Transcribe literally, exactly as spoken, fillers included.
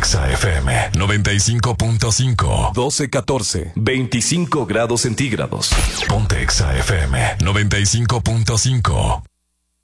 Exa F M noventa y cinco punto cinco. doce catorce, veinticinco grados centígrados. Ponte Exa F M noventa y cinco punto cinco.